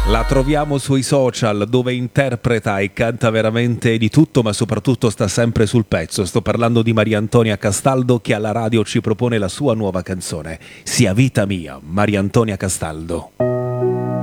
La troviamo sui social dove interpreta e canta veramente di tutto, ma soprattutto sta sempre sul pezzo. Sto parlando di Maria Antonia Castaldo, che alla radio ci propone la sua nuova canzone, Sia vita mia, Maria Antonia Castaldo.